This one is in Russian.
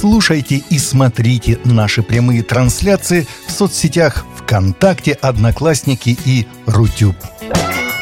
Слушайте и смотрите наши прямые трансляции в соцсетях ВКонтакте, Одноклассники и Рутюб.